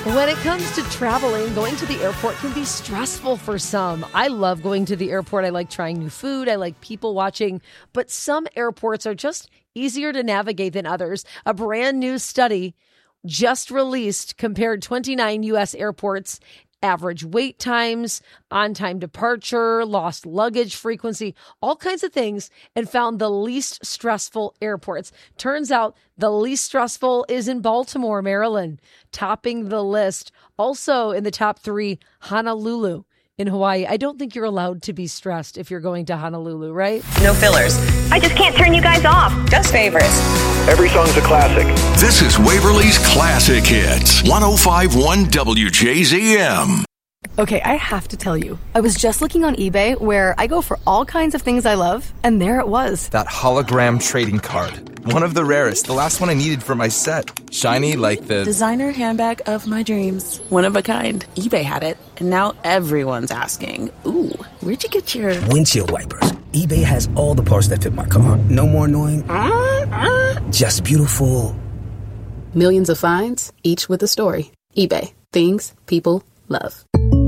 When it comes to traveling, going to the airport can be stressful for some. I love going to the airport. I like trying new food. I like people watching. But some airports are just easier to navigate than others. A brand new study just released compared 29 U.S. airports, average wait times, on-time departure, lost luggage frequency, all kinds of things, and found the least stressful airports. Turns out the least stressful is in Baltimore, Maryland, topping the list. Also in the top 3, Honolulu in Hawaii. I don't think you're allowed to be stressed if you're going to Honolulu, right? No fillers. I just can't turn you guys off. Just favorites. Every song's a classic. This is Waverly's Classic Hits. 105.1 WJZM. Okay, I have to tell you, I was just looking on eBay where I go for all kinds of things I love, and there it was. That hologram trading card. One of the rarest. The last one I needed for my set. Shiny like the designer handbag of my dreams. One of a kind. eBay had it, and now everyone's asking, ooh, where'd you get your windshield wipers? eBay has all the parts that fit my car. No more annoying. Just beautiful. Millions of finds, each with a story. eBay. Things people love.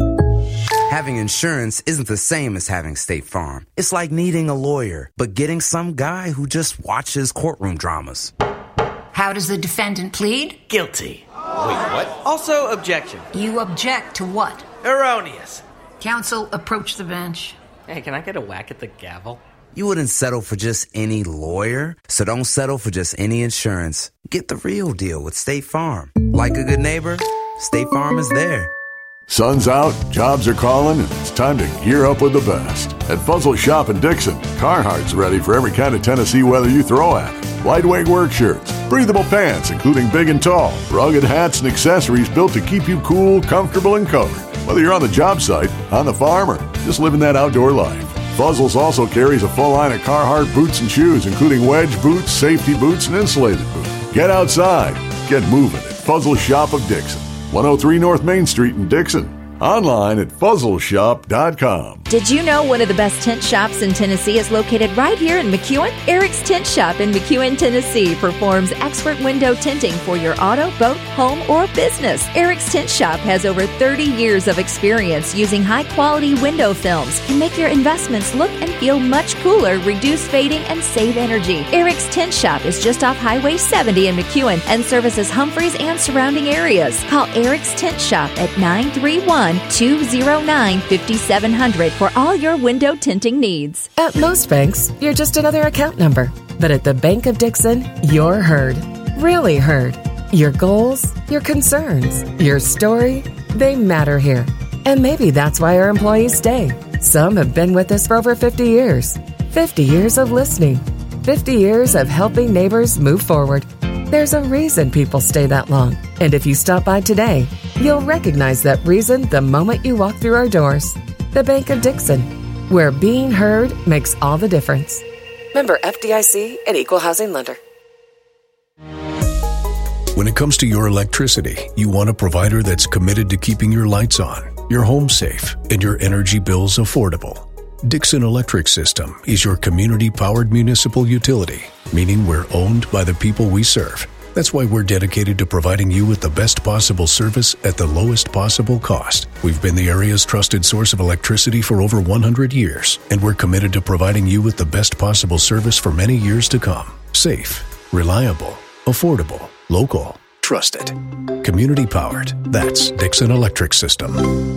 Having insurance isn't the same as having State Farm. It's like needing a lawyer, but getting some guy who just watches courtroom dramas. How does the defendant plead? Guilty. Wait, what? Also, objection. You object to what? Erroneous. Counsel, approach the bench. Hey, can I get a whack at the gavel? You wouldn't settle for just any lawyer, so don't settle for just any insurance. Get the real deal with State Farm. Like a good neighbor, State Farm is there. Sun's out, jobs are calling, and it's time to gear up with the best. At Fuzzle Shop in Dixon, Carhartt's ready for every kind of Tennessee weather you throw at it. Lightweight work shirts, breathable pants, including big and tall, rugged hats and accessories built to keep you cool, comfortable, and covered. Whether you're on the job site, on the farm, or just living that outdoor life. Fuzzles also carries a full line of Carhartt boots and shoes, including wedge boots, safety boots, and insulated boots. Get outside, get moving at Fuzzle Shop of Dixon. 103 North Main Street in Dixon. Online at fuzzleshop.com. Did you know one of the best tent shops in Tennessee is located right here in McEwen? Eric's Tent Shop in McEwen, Tennessee performs expert window tinting for your auto, boat, home, or business. Eric's Tent Shop has over 30 years of experience using high-quality window films to make your investments look and feel much cooler, reduce fading, and save energy. Eric's Tent Shop is just off Highway 70 in McEwen and services Humphreys and surrounding areas. Call Eric's Tent Shop at 931-209-5700 for all your window tinting needs. At most banks, you're just another account number. But at the Bank of Dixon, you're heard. Really heard. Your goals, your concerns, your story, they matter here. And maybe that's why our employees stay. Some have been with us for over 50 years. 50 years of listening. 50 years of helping neighbors move forward. There's a reason people stay that long. And if you stop by today, you'll recognize that reason the moment you walk through our doors. The Bank of Dixon, where being heard makes all the difference. Member FDIC and Equal Housing Lender. When it comes to your electricity, you want a provider that's committed to keeping your lights on, your home safe, and your energy bills affordable. Dixon Electric System is your community-powered municipal utility, meaning we're owned by the people we serve. That's why we're dedicated to providing you with the best possible service at the lowest possible cost. We've been the area's trusted source of electricity for over 100 years, and we're committed to providing you with the best possible service for many years to come. Safe, reliable, affordable, local, trusted. Community-powered. That's Dixon Electric System.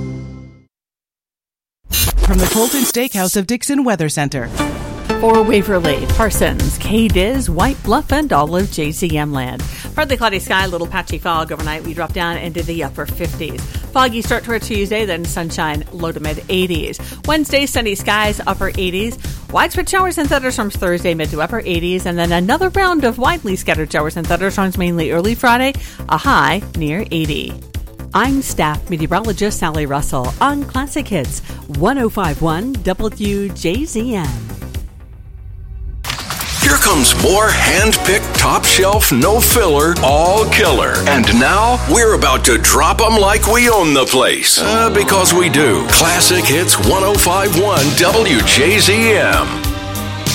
From the Colton Steakhouse of Dixon Weather Center. For Waverly, Parsons, K-Diz, White Bluff, and all of JZM land. Partly cloudy sky, little patchy fog overnight. We drop down into the upper 50s. Foggy start to our Tuesday, then sunshine, low to mid 80s. Wednesday, sunny skies, upper 80s. Widespread showers and thunderstorms Thursday, mid to upper 80s. And then another round of widely scattered showers and thunderstorms mainly early Friday, a high near 80. I'm staff meteorologist Sally Russell on Classic Hits 105.1 WJZM. Here comes more hand-picked, top-shelf, no-filler, all-killer. And now, we're about to drop them like we own the place. Because we do. Classic Hits 105.1 WJZM.